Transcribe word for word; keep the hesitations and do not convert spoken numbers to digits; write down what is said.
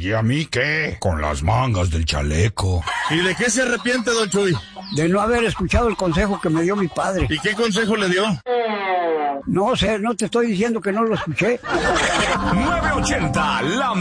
¿Y a mí qué? Con las mangas del chaleco. ¿Y de qué se arrepiente, don Chuy? De no haber escuchado el consejo que me dio mi padre. ¿Y qué consejo le dio? No sé, no te estoy diciendo que no lo escuché. nueve ochenta, la